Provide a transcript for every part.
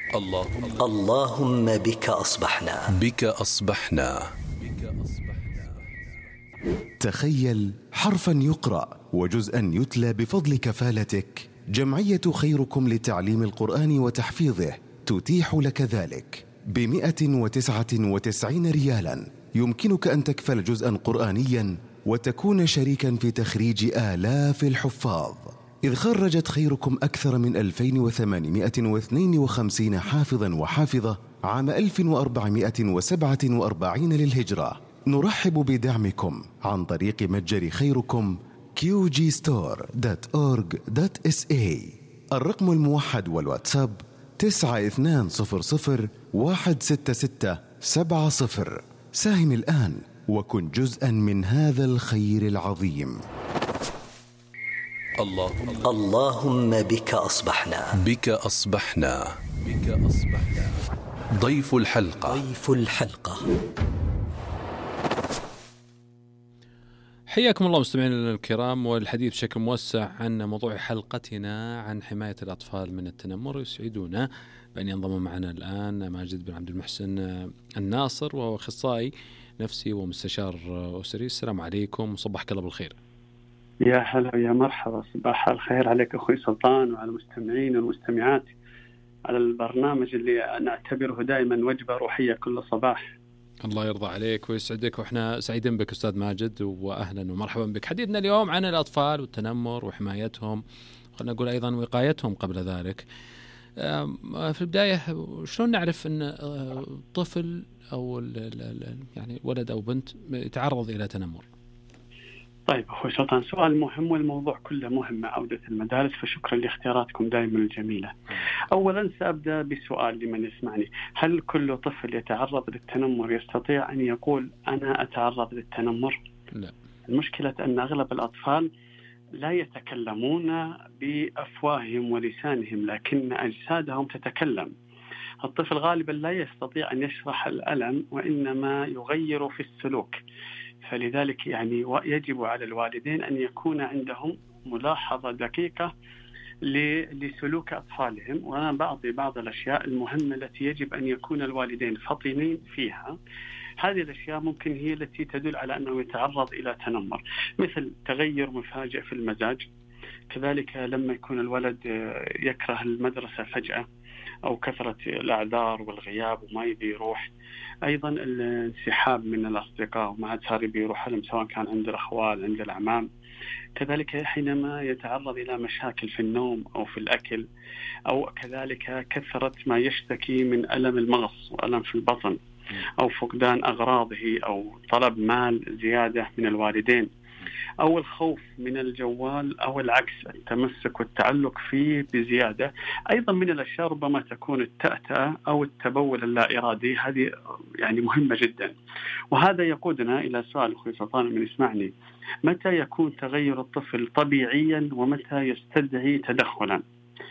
اللهم بك أصبحنا. تخيل حرفا يقرأ وجزءا يتلى بفضل كفالتك. جمعية خيركم لتعليم القرآن وتحفيظه تتيح لك ذلك ب199 ريالا. يمكنك أن تكفل جزءا قرآنيا وتكون شريكا في تخريج آلاف الحفاظ، إذ خرجت خيركم أكثر من 2852 حافظا وحافظة عام 1447 للهجرة. نرحب بدعمكم عن طريق متجر خيركم qgstore.org.sa. الرقم الموحد والواتساب 9200166770. ساهم الآن وكن جزءا من هذا الخير العظيم. اللهم بك أصبحنا. ضيف الحلقة. حياكم الله مستمعينا الكرام، والحديث بشكل موسع عن موضوع حلقتنا عن حماية الأطفال من التنمر. يسعدنا بأن ينضم معنا الآن ماجد بن عبد المحسن الناصر، وهو أخصائي نفسي ومستشار أسري. السلام عليكم وصبحك الله بالخير. يا هلا يا مرحبا، صباح الخير عليك أخوي سلطان وعلى المستمعين والمستمعات على البرنامج اللي نعتبره دائما وجبة روحية كل صباح. الله يرضى عليك ويسعدك، وإحنا سعيدين بك أستاذ ماجد، وأهلا ومرحبا بك. حديثنا اليوم عن الأطفال والتنمر وحمايتهم، خلينا نقول أيضا وقايتهم قبل ذلك. في البداية شلون نعرف أن طفل أو يعني ولد أو بنت يتعرض إلى تنمر؟ طيب أخوي سلطان، سؤال مهم والموضوع كله مهم مع عودة المدارس، فشكرا لاختياراتكم دائما الجميلة. أولا سأبدأ بسؤال لمن يسمعني: هل كل طفل يتعرض للتنمر يستطيع أن يقول أنا أتعرض للتنمر؟ لا. المشكلة أن أغلب الأطفال لا يتكلمون بأفواههم ولسانهم، لكن أجسادهم تتكلم. الطفل غالبا لا يستطيع أن يشرح الألم، وإنما يغير في السلوك. فلذلك يعني يجب على الوالدين أن يكون عندهم ملاحظة دقيقة لسلوك أطفالهم. وأنا بعطي بعض الأشياء المهمة التي يجب أن يكون الوالدين فطنين فيها. هذه الأشياء ممكن هي التي تدل على أنه يتعرض إلى تنمر، مثل تغير مفاجئ في المزاج، كذلك لما يكون الولد يكره المدرسة فجأة، أو كثرة الأعذار والغياب وما يبي يروح، أيضا الانسحاب من الأصدقاء وما عاد صار يبي يروح لهم، سواء كان عند الأخوال عند الأعمام، كذلك حينما يتعرض إلى مشاكل في النوم أو في الأكل، أو كذلك كثرة ما يشتكي من ألم المغص وألم في البطن، أو فقدان أغراضه، أو طلب مال زيادة من الوالدين، أو الخوف من الجوال، أو العكس التمسك والتعلق فيه بزيادة. أيضا من الأشياء ربما تكون التأتأة أو التبول اللا إرادي، هذه يعني مهمة جدا. وهذا يقودنا إلى سؤال أخوي سلطان من يسمعني: متى يكون تغير الطفل طبيعيا ومتى يستدعي تدخلا؟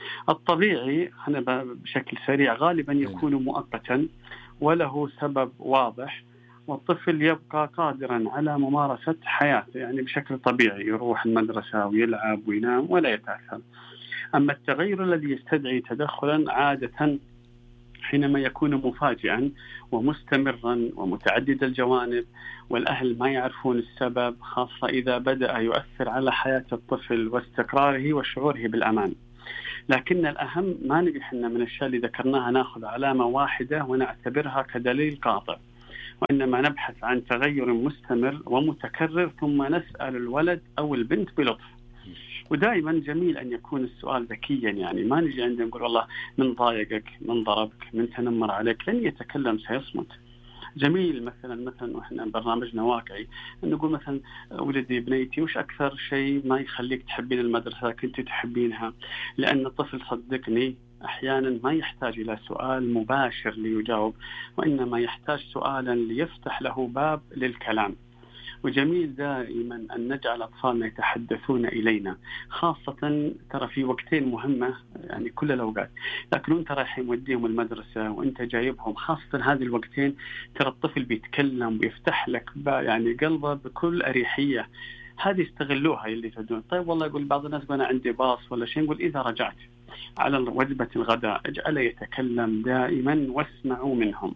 الطبيعي أنا بشكل سريع غالبا يكون مؤقتا وله سبب واضح، والطفل يبقى قادرا على ممارسة حياته يعني بشكل طبيعي، يروح المدرسة ويلعب وينام ولا يتأثر. أما التغير الذي يستدعي تدخلا عادة حينما يكون مفاجئا ومستمرا ومتعدد الجوانب، والأهل ما يعرفون السبب، خاصة إذا بدأ يؤثر على حياة الطفل واستقراره وشعوره بالأمان. لكن الأهم ما نبي حنا من الأشياء اللي ذكرناها نأخذ علامة واحدة ونعتبرها كدليل قاطع، وإنما نبحث عن تغير مستمر ومتكرر، ثم نسأل الولد أو البنت بلطف. ودائما جميل أن يكون السؤال ذكيا، يعني ما نجي عندنا نقول والله من ضايقك، من ضربك، من تنمر عليك، لن يتكلم سيصمت. جميل مثلا وإحنا برنامجنا واقعي أن نقول مثلا: ولدي بنيتي وش أكثر شيء ما يخليك تحبين المدرسة كنت تحبينها؟ لأن الطفل صدقني أحيانا ما يحتاج إلى سؤال مباشر ليجاوب، وإنما يحتاج سؤالا ليفتح له باب للكلام. وجميل دائما أن نجعل أطفالنا يتحدثون إلينا، خاصة ترى في وقتين مهمة يعني كل الأوقات، لكن أنت رايح موديهم المدرسة وأنت جايبهم، خاصة هذه الوقتين ترى الطفل بيتكلم ويفتح لك يعني قلبه بكل أريحية. هذه استغلوها اللي تدون. طيب والله يقول بعض الناس أنا عندي باص ولا شيء، نقول إذا رجعت على وجبة الغداء اجعله يتكلم دائما واسمعوا منهم.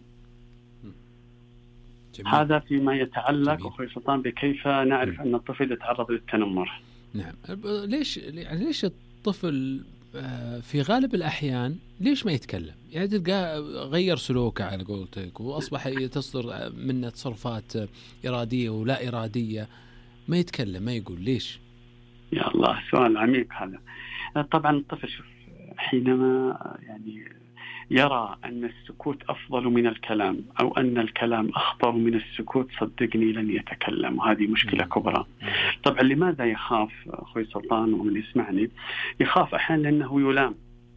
جميل. هذا فيما يتعلق جميل. أخوي سلطان بكيف نعرف أن الطفل يتعرض للتنمر. نعم. ليش الطفل في غالب الأحيان ليش ما يتكلم؟ يعني تلقاه غير سلوكه على قولتك وأصبح تصدر منه تصرفات إرادية ولا إرادية، ما يتكلم ما يقول ليش؟ يا الله سؤال عميق هذا. طبعا الطفل شوف حينما يعني يرى أن السكوت أفضل من الكلام أو أن الكلام أخطر من السكوت صدقني لن يتكلم، وهذه مشكلة كبرى. طبعا لماذا يخاف أخوي سلطان ومن يسمعني؟ يخاف أحيانا لأنه يلام،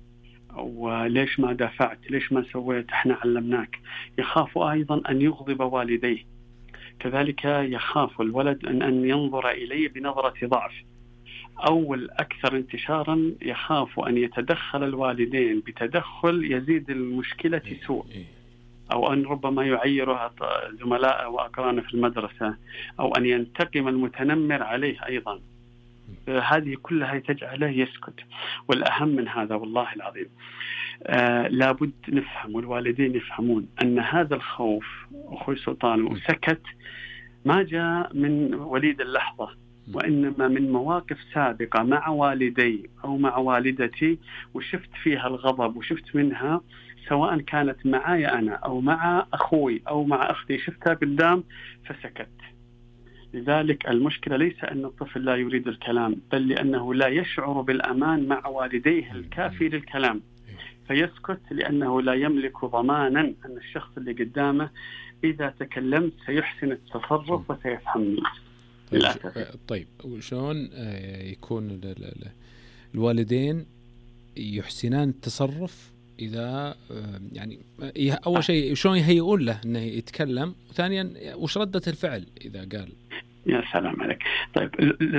وليش ما دافعت، ليش ما سويت، احنا علمناك. يخاف أيضا أن يغضب والديه، كذلك يخاف الولد أن ينظر إليه بنظرة ضعف، أو الأكثر انتشارا يخاف أن يتدخل الوالدين بتدخل يزيد المشكلة سوء، أو أن ربما يعيرها زملاء وأقرانه في المدرسة، أو أن ينتقم المتنمر عليه أيضا. هذه كلها تجعله يسكت. والأهم من هذا والله العظيم لابد نفهم والوالدين يفهمون أن هذا الخوف أخوي سلطان وسكت ما جاء من وليد اللحظة، وإنما من مواقف سابقة مع والدي أو مع والدتي، وشفت فيها الغضب وشفت منها، سواء كانت معي أنا أو مع أخوي أو مع أختي، شفتها قدام فسكت. لذلك المشكلة ليس أن الطفل لا يريد الكلام، بل لأنه لا يشعر بالأمان مع والديه الكافي للكلام، فيسكت لأنه لا يملك ضمانا أن الشخص اللي قدامه إذا تكلمت سيحسن التصرف وسيفهمني. طيب وشون يكون الوالدين يحسنان التصرف إذا يعني أول شيء شلون يهيئون له إنه يتكلم، وثانيا وش ردة الفعل إذا قال؟ يا سلام عليك. طيب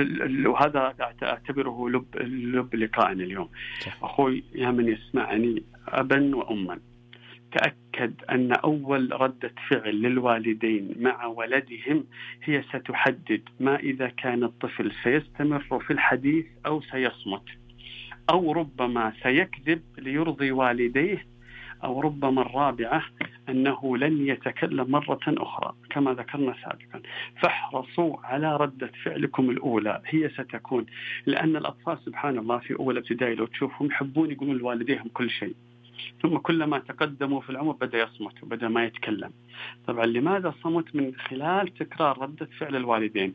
وهذا أعتبره لب لقائنا اليوم. أخوي يا من يسمعني أبا وأما، تأكد أن أول ردة فعل للوالدين مع ولدهم هي ستحدد ما إذا كان الطفل سيستمر في الحديث أو سيصمت، أو ربما سيكذب ليرضي والديه، أو ربما الرابعة أنه لن يتكلم مرة أخرى كما ذكرنا سابقا. فاحرصوا على ردة فعلكم الأولى، هي ستكون، لأن الأطفال سبحان الله في أول ابتدائي لو تشوفهم يحبون يقولون لوالديهم كل شيء، ثم كلما تقدموا في العمر بدأ يصمت وبدأ ما يتكلم. طبعا لماذا صمت؟ من خلال تكرار ردة فعل الوالدين.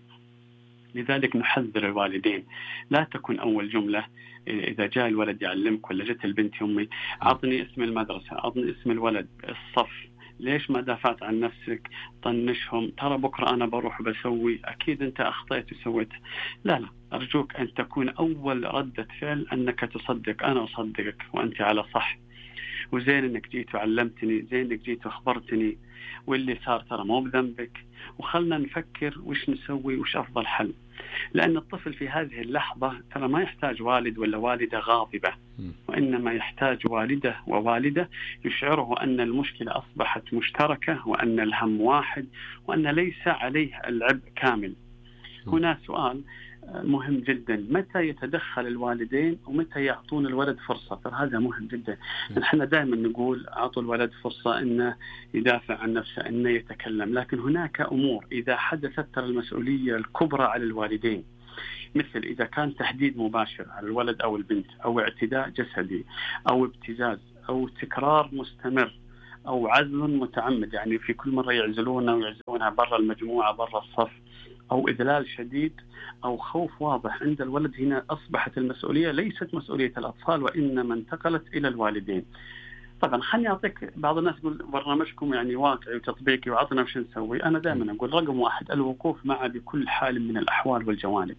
لذلك نحذر الوالدين لا تكون أول جملة إذا جاء الولد يعلمك ولا جت البنت أمي أعطني اسم المدرسة، أعطني اسم الولد، الصف، ليش ما دافعت عن نفسك، طنشهم، ترى بكرة أنا بروح بسوي، أكيد أنت أخطيت وسويت. لا أرجوك أن تكون أول ردة فعل أنك تصدق، أنا أصدقك وأنت على صح، وزين انك جيت وعلمتني، زين انك جيت واخبرتني، واللي صار ترى مو بذنبك، وخلنا نفكر وش نسوي وش افضل حل. لان الطفل في هذه اللحظه ترى ما يحتاج والد ولا والده غاضبه، وانما يحتاج والده ووالده يشعره ان المشكله اصبحت مشتركه، وان الهم واحد، وان ليس عليه العبء كامل. هنا سؤال مهم جدا، متى يتدخل الوالدين ومتى يعطون الولد فرصة؟ هذا مهم جدا. نحن دائما نقول أعطوا الولد فرصة إنه يدافع عن نفسه، إنه يتكلم، لكن هناك أمور إذا حدثت ترى المسؤولية الكبرى على الوالدين، مثل إذا كان تهديد مباشر على الولد أو البنت، أو اعتداء جسدي، أو ابتزاز، أو تكرار مستمر، أو عزل متعمد، يعني في كل مرة يعزلونه ويعزلونها برا المجموعة برا الصف، أو إذلال شديد، أو خوف واضح عند الولد. هنا أصبحت المسؤولية ليست مسؤولية الأطفال، وإنما انتقلت إلى الوالدين. طبعا خلني أعطيك، بعض الناس يقول برنامجكم يعني واقعي وتطبيقي وعطنا وش نسوي. أنا دائما أقول رقم 1 الوقوف معه بكل حال من الأحوال والجوانب،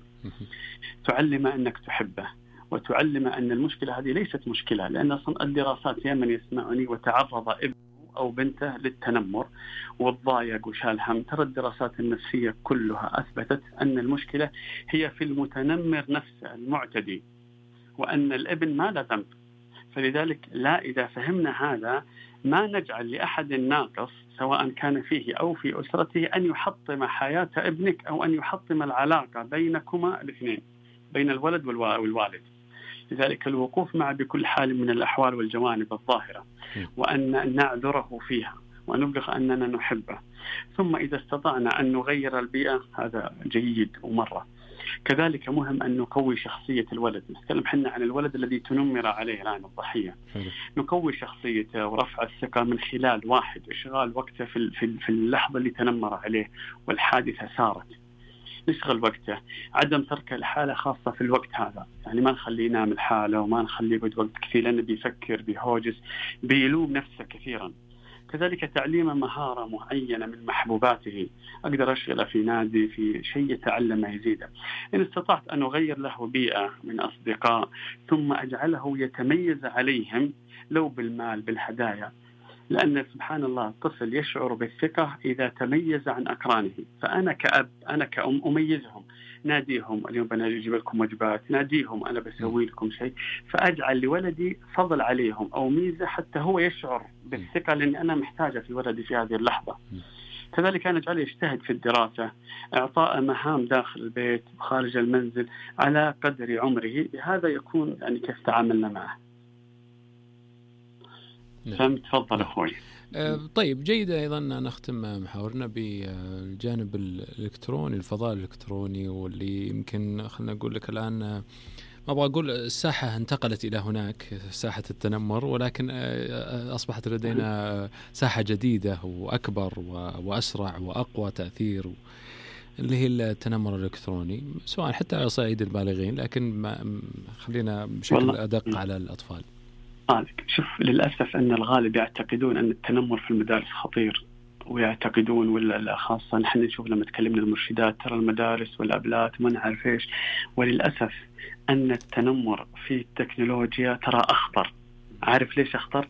تعلم أنك تحبه، وتعلم أن المشكلة هذه ليست مشكلة، لأن أصلا الدراسات يا من يسمعني وتعرض ابنه أو بنته للتنمر والضايق وشال هم، ترى الدراسات النفسية كلها أثبتت أن المشكلة هي في المتنمر نفسه المعتدي، وأن الابن ما له ذنب. فلذلك لا، إذا فهمنا هذا ما نجعل لأحد ناقص سواء كان فيه أو في أسرته أن يحطم حياة ابنك، أو أن يحطم العلاقة بينكما الاثنين، بين الولد والوالد. لذلك الوقوف معه بكل حال من الأحوال والجوانب الظاهرة، وأن نعذره فيها ونبلغ أننا نحبه. ثم إذا استطعنا أن نغير البيئة هذا جيد ومرة. كذلك مهم أن نقوي شخصية الولد. نتكلم حنا عن الولد الذي تنمر عليه الآن الضحية. نقوي شخصيته ورفع الثقة من خلال واحد إشغال وقته في اللحظة اللي تنمر عليه والحادثة صارت، نشغل وقته، عدم ترك الحالة خاصة في الوقت هذا، يعني ما نخليه ينام الحالة وما نخليه يقعد وقت كثير لأنه بيفكر بيهوجس بيلوم نفسه كثيرا. كذلك تعليم مهارة معينة من محبوباته، أقدر أشغله في نادي في شيء يتعلم يزيده. إن استطعت أن أغير له بيئة من أصدقاء ثم أجعله يتميز عليهم لو بالمال بالهدايا، لأن سبحان الله الطفل يشعر بالثقة إذا تميز عن أقرانه. فأنا كأب أنا كأم أميزهم، ناديهم اليوم بنجيب لكم وجبات، ناديهم أنا بسوي لكم شيء، فأجعل لولدي فضل عليهم أو ميزة حتى هو يشعر بالثقة لأن أنا محتاجة في ولدي في هذه اللحظة. كذلك أنا أجعله يجتهد في الدراسة، إعطاء مهام داخل البيت وخارج المنزل على قدر عمره، بهذا يكون يعني كيف تعاملنا معه. فهمت؟ تفضل أخوي. طيب جيد. أيضا نختم محاورنا بالجانب الإلكتروني، الفضاء الإلكتروني، واللي يمكن خلنا نقول لك الآن ما أبغى أقول الساحة انتقلت إلى هناك ساحة التنمر، ولكن أصبحت لدينا ساحة جديدة وأكبر وأسرع وأقوى تأثير، اللي هي التنمر الإلكتروني، سواء حتى على صعيد البالغين، لكن خلينا بشكل أدق على الأطفال. شوف للأسف أن الغالب يعتقدون أن التنمر في المدارس خطير، ويعتقدون ولا خاصة نحن نشوف لما تكلمنا المرشدات ترى المدارس والأبلات ما نعرف إيش، وللأسف أن التنمر في التكنولوجيا ترى أخطر. عارف ليش أخطر؟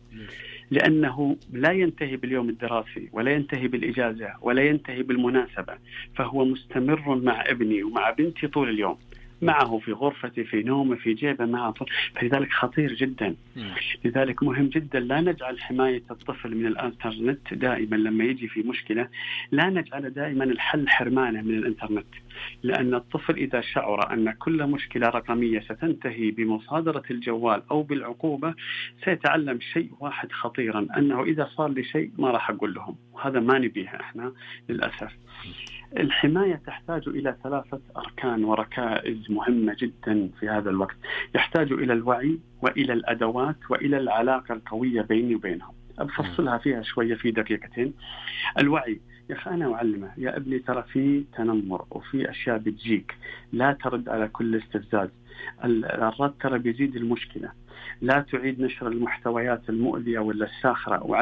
لأنه لا ينتهي باليوم الدراسي ولا ينتهي بالإجازة ولا ينتهي بالمناسبة، فهو مستمر مع ابني ومع بنتي طول اليوم، معه في غرفتي في نومه في جيبه معه، فلذلك خطير جدا. لذلك مهم جدا لا نجعل حماية الطفل من الانترنت دائما لما يجي في مشكلة، لا نجعل دائما الحل حرمانه من الانترنت، لأن الطفل إذا شعر أن كل مشكلة رقمية ستنتهي بمصادرة الجوال أو بالعقوبة سيتعلم شيء واحد خطيرا، أنه إذا صار لي شيء ما راح أقول لهم، وهذا ما نبيه إحنا للأسف. الحماية تحتاج إلى 3 أركان وركائز مهمة جدا في هذا الوقت. يحتاج إلى الوعي وإلى الأدوات وإلى العلاقة القوية بيني وبينهم. أبفصلها فيها شوية في دقيقتين. الوعي، يا أخي أنا أعلمه يا ابني ترى في تنمر وفي أشياء بتجيك، لا ترد على كل استفزاز، الرد ترى بيزيد المشكلة، لا تعيد نشر المحتويات المؤذية ولا الساخرة.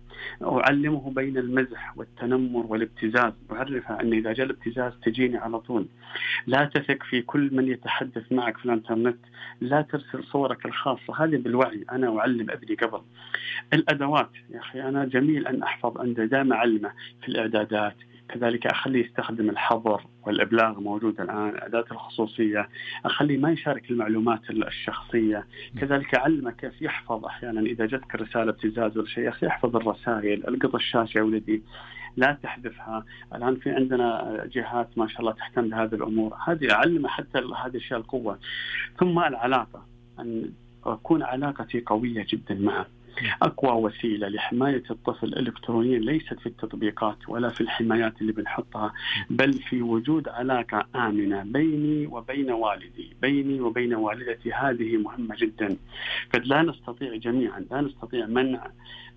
أعلمه بين المزح والتنمر والابتزاز، أعرفه أن إذا جاء الابتزاز تجيني على طول، لا تثق في كل من يتحدث معك في الانترنت، لا ترسل صورك الخاصة. هذه بالوعي أنا أعلم ابني قبل. الأدوات، يا أخي أنا جميل أن أحفظ عنده، دائما أعلمه في الإعدادات، كذلك أخليه يستخدم الحظر والإبلاغ موجود الآن، أداة الخصوصية، أخليه ما يشارك المعلومات الشخصية، كذلك أعلمه كيف يحفظ أحيانا إذا جتك رسالة ابتزاز ولا شيء، أخي يحفظ الرسائل، القط الشاشة يا ولدي لا تحذفها. الآن في عندنا جهات ما شاء الله تهتم بهذه الأمور، هذه أعلمه حتى هذه الشيء القوة. ثم العلاقة، أن أكون علاقتي قوية جدا معه. أقوى وسيلة لحماية الطفل إلكترونيا ليست في التطبيقات ولا في الحمايات اللي بنحطها، بل في وجود علاقة آمنة بيني وبين والدي، بيني وبين والدتي. هذه مهمة جدا. قد لا نستطيع جميعا، لا نستطيع منع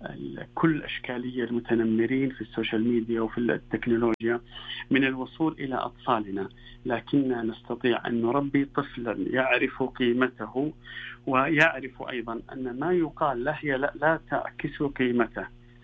كل أشكالية المتنمرين في السوشيال ميديا وفي التكنولوجيا من الوصول إلى أطفالنا، لكننا نستطيع أن نربي طفلا يعرف قيمته ويعرف أيضا أن ما يقال له لا تعكس قيمته.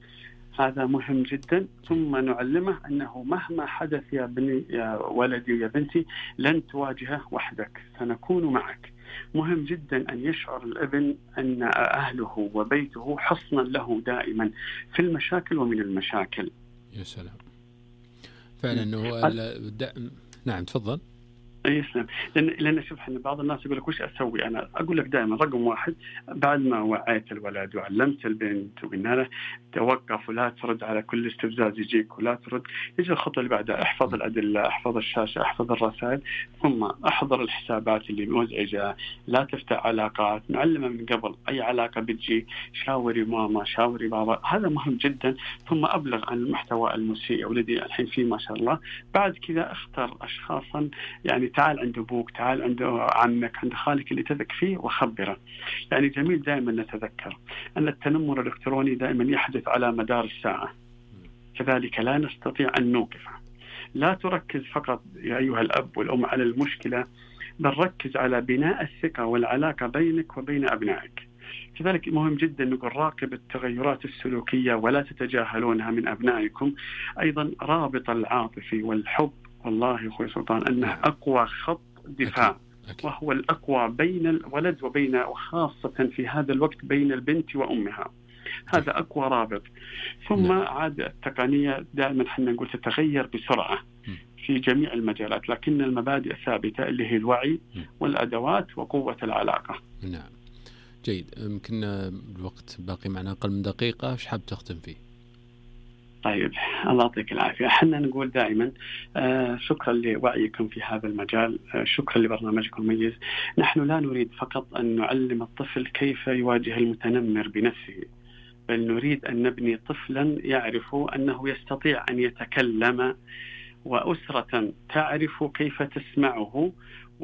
هذا مهم جدا. ثم نعلمه أنه مهما حدث يا بني يا ولدي ويا بنتي لن تواجهه وحدك، سنكون معك. مهم جدا أن يشعر الابن أن أهله وبيته حصنا له دائما في المشاكل ومن المشاكل. يا سلام، فعلا أنه نعم تفضل. يسلم. لأن شوف، إحنا بعض الناس يقول لك وش أسوي؟ أنا أقول لك دائما رقم واحد، بعد ما وعيت الولد وعلمت البنت وقلنا له توقف ولا ترد على كل استفزاز يجيك ولا ترد، يجي الخطوة اللي بعدها احفظ الأدلة، احفظ الشاشة، احفظ الرسائل، ثم احضر الحسابات اللي مزعجة، لا تفتح علاقات، نعلمه من قبل أي علاقة بتجي شاوري ماما شاوري بابا، هذا مهم جدا. ثم أبلغ عن المحتوى المسيء، ولدي الحين فيه ما شاء الله. بعد كذا اختر أشخاصا، يعني تعال عند أبوك، تعال عند عمك، عند خالك اللي تثق فيه وخبره. يعني جميل دائما نتذكر أن التنمر الإلكتروني دائما يحدث على مدار الساعة، كذلك لا نستطيع أن نوقفه. لا تركز فقط يا أيها الأب والأم على المشكلة، بل ركز على بناء الثقة والعلاقة بينك وبين أبنائك. كذلك مهم جدا نقول راقب التغيرات السلوكية ولا تتجاهلونها من أبنائكم. أيضا رابط العاطفي والحب، والله يا أخوي سلطان أنه أقوى خط دفاع، وهو الأقوى بين الولد وبين، وخاصة في هذا الوقت بين البنت وأمها، هذا أقوى رابط. ثم عاد التقنية دائما حنا نقول تتغير بسرعة في جميع المجالات، لكن المبادئ ثابتة اللي هي الوعي والأدوات وقوة العلاقة. نعم جيد. يمكن الوقت باقي معنا أقل من دقيقة، ايش حاب تختم فيه؟ طيب الله يعطيك العافية. احنا نقول دائما شكرا لوعيكم في هذا المجال، شكرا لبرنامجكم المميز. نحن لا نريد فقط أن نعلم الطفل كيف يواجه المتنمر بنفسه، بل نريد أن نبني طفلا يعرف أنه يستطيع أن يتكلم، وأسرة تعرف كيف تسمعه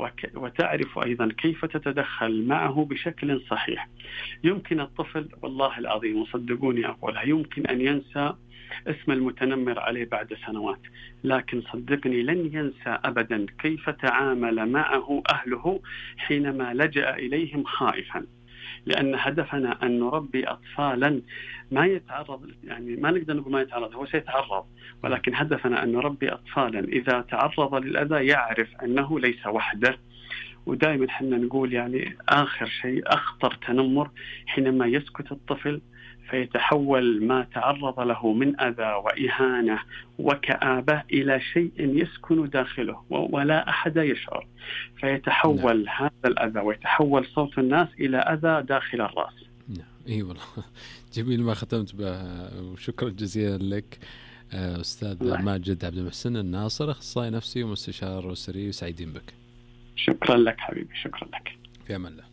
وتعرف أيضا كيف تتدخل معه بشكل صحيح. يمكن الطفل والله العظيم وصدقوني أقولها، يمكن أن ينسى اسم المتنمر عليه بعد سنوات، لكن صدقني لن ينسى أبدا كيف تعامل معه أهله حينما لجأ إليهم خائفا. لأن هدفنا أن نربي أطفالا ما يتعرض، يعني ما نقدر نقول ما يتعرض، هو سيتعرض، ولكن هدفنا أن نربي أطفالا إذا تعرض للأذى يعرف أنه ليس وحده. ودائما حنا نقول يعني آخر شيء أخطر تنمر حينما يسكت الطفل فيتحول ما تعرض له من أذى وإهانة وكآبة إلى شيء يسكن داخله ولا أحد يشعر، فيتحول هذا الأذى ويتحول صوت الناس إلى أذى داخل الرأس. إيه والله جميل ما ختمت به، وشكرا جزيلا لك أستاذ ماجد عبد المحسن الناصر، أخصائي نفسي ومستشار أسري، وسعيدين بك. شكرا لك حبيبي، شكرا لك. في أمان الله.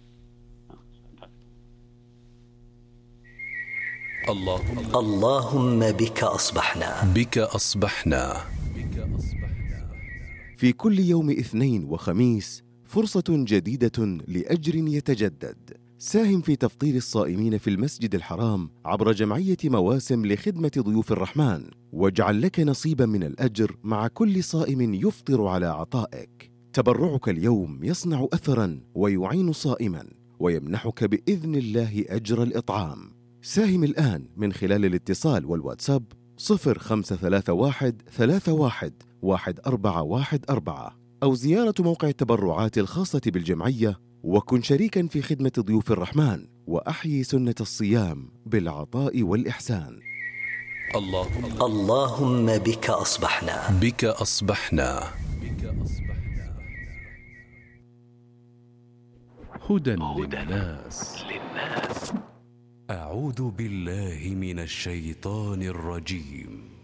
اللهم بك أصبحنا. بك أصبحنا. في كل يوم اثنين وخميس فرصة جديدة لأجر يتجدد. ساهم في تفطير الصائمين في المسجد الحرام عبر جمعية مواسم لخدمة ضيوف الرحمن، واجعل لك نصيبا من الأجر مع كل صائم يفطر على عطائك. تبرعك اليوم يصنع أثرا ويعين صائما ويمنحك بإذن الله أجر الإطعام. ساهم الآن من خلال الاتصال والواتساب 0531 31 1414 أو زيارة موقع التبرعات الخاصة بالجمعية، وكن شريكا في خدمة ضيوف الرحمن وأحيي سنة الصيام بالعطاء والإحسان. اللهم بك أصبحنا. بك أصبحنا. هدى للناس. أعوذ بالله من الشيطان الرجيم.